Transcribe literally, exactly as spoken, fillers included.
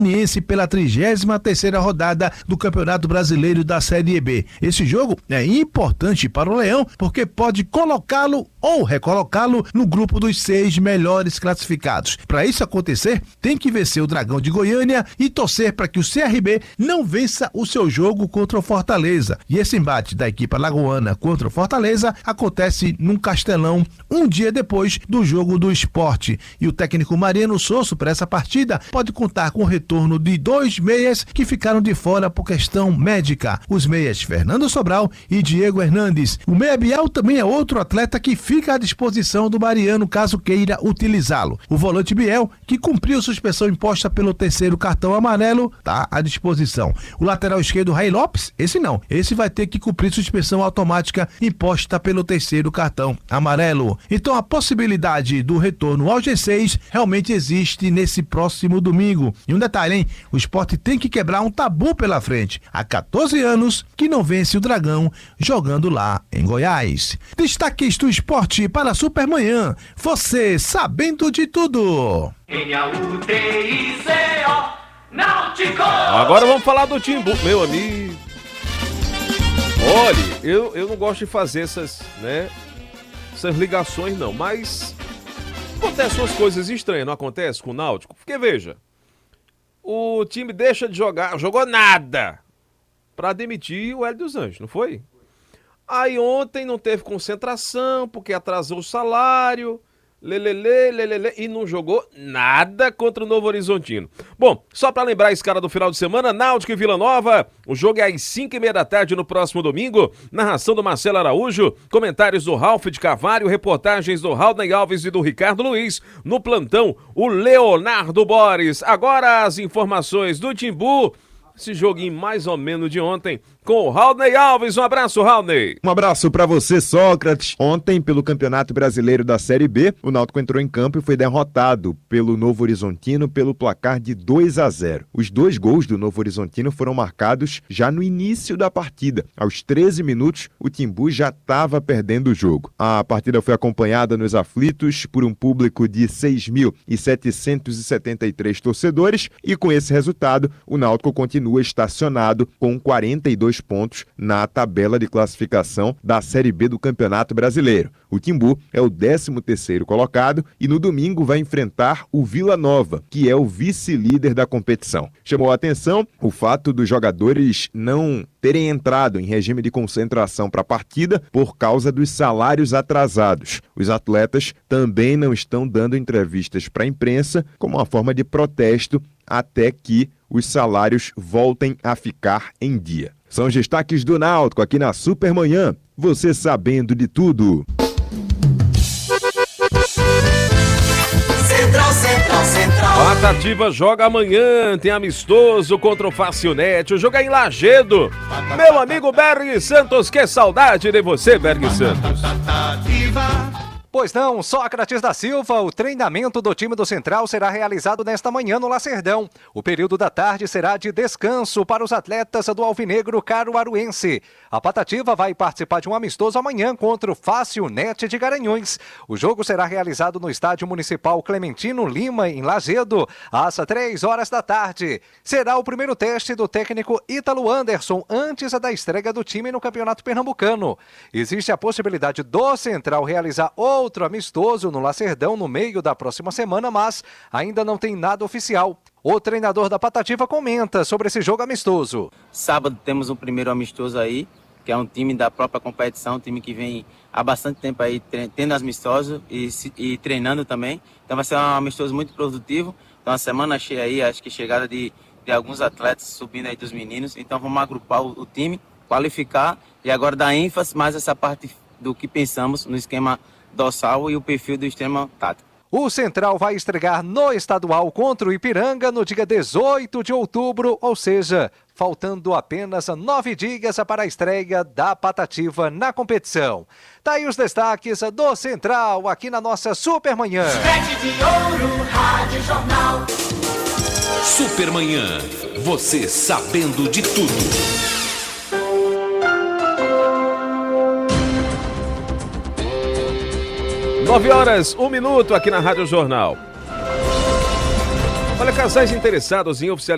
pela trigésima terceira rodada do Campeonato Brasileiro da Série B. Esse jogo é importante para o Leão porque pode colocá-lo ou recolocá-lo no grupo dos seis melhores classificados. Para isso acontecer, tem que vencer o Dragão de Goiânia e torcer para que o C R B não vença o seu jogo contra o Fortaleza. E esse embate da equipe alagoana contra o Fortaleza acontece num Castelão um dia depois do jogo do Sport. E o técnico Mariano Sosso para essa partida pode contar com o retorno torno de dois meias que ficaram de fora por questão médica. Os meias Fernando Sobral e Diego Hernandes. O meia Biel também é outro atleta que fica à disposição do Mariano caso queira utilizá-lo. O volante Biel, que cumpriu suspensão imposta pelo terceiro cartão amarelo, está à disposição. O lateral esquerdo Ray Lopes, esse não. Esse vai ter que cumprir suspensão automática imposta pelo terceiro cartão amarelo. Então a possibilidade do retorno ao G seis realmente existe nesse próximo domingo. E um detalhe, hein? O Sport tem que quebrar um tabu pela frente. Há quatorze anos que não vence o Dragão jogando lá em Goiás. Destaques do Esporte para a Supermanhã. Você sabendo de tudo. Agora vamos falar do Timbu, meu amigo. Olha, eu, eu não gosto de fazer essas, né, essas ligações não, mas acontecem umas coisas estranhas, não acontece com o Náutico? Porque veja, o time deixa de jogar, jogou nada pra demitir o Hélio dos Anjos, não foi? Aí ontem não teve concentração porque atrasou o salário, lelele, lelele, e não jogou nada contra o Novo Horizontino. Bom, só pra lembrar esse cara do final de semana, Náutico e Vila Nova, o jogo é às cinco e meia da tarde no próximo domingo, narração do Marcelo Araújo, comentários do Ralf de Carvalho, reportagens do Raulney Alves e do Ricardo Luiz, no plantão, o Leonardo Borges. Agora as informações do Timbu, esse joguinho mais ou menos de ontem, com o Raulney Alves. Um abraço, Raulney. Um abraço pra você, Sócrates. Ontem, pelo Campeonato Brasileiro da Série B, o Náutico entrou em campo e foi derrotado pelo Novo Horizontino pelo placar de dois a zero. Os dois gols do Novo Horizontino foram marcados já no início da partida. Aos treze minutos, o Timbu já estava perdendo o jogo. A partida foi acompanhada nos aflitos por um público de seis mil setecentos e setenta e três torcedores e com esse resultado, o Náutico continua estacionado com quarenta e dois pontos na tabela de classificação da Série B do Campeonato Brasileiro. O Timbu é o décimo terceiro colocado e no domingo vai enfrentar o Vila Nova, que é o vice-líder da competição. Chamou a atenção o fato dos jogadores não terem entrado em regime de concentração para a partida por causa dos salários atrasados. Os atletas também não estão dando entrevistas para a imprensa como uma forma de protesto até que os salários voltem a ficar em dia. São os destaques do Náutico aqui na Supermanhã. Você sabendo de tudo. Central, Central, Central. Patativa joga amanhã, tem amistoso contra o Facilnet. O jogo é em Lagedo. Meu amigo Berg Santos, que saudade de você, Berg Santos. Pois não, Sócrates da Silva, o treinamento do time do Central será realizado nesta manhã no Lacerdão. O período da tarde será de descanso para os atletas do Alvinegro Caruaruense. A Patativa vai participar de um amistoso amanhã contra o Facilnet de Garanhuns. O jogo será realizado no Estádio Municipal Clementino Lima, em Lagedo, às três horas da tarde. Será o primeiro teste do técnico Ítalo Anderson antes da estreia do time no Campeonato Pernambucano. Existe a possibilidade do Central realizar o outro amistoso no Lacerdão no meio da próxima semana, mas ainda não tem nada oficial. O treinador da Patativa comenta sobre esse jogo amistoso. Sábado temos um primeiro amistoso aí, que é um time da própria competição, um time que vem há bastante tempo aí tendo amistoso e, e treinando também. Então vai ser um amistoso muito produtivo. Então a semana cheia aí, acho que chegada de, de alguns atletas subindo aí dos meninos. Então vamos agrupar o, o time, qualificar e agora dar ênfase mais essa parte do que pensamos no esquema dorsal e o perfil do extremo tático. O Central vai estrear no estadual contra o Ipiranga no dia dezoito de outubro, ou seja, faltando apenas nove dias para a estreia da Patativa na competição. Tá aí os destaques do Central aqui na nossa Supermanhã. Rede de Ouro, Rádio Jornal. Supermanhã, você sabendo de tudo. nove horas, um minuto aqui na Rádio Jornal. Olha, casais interessados em oficializar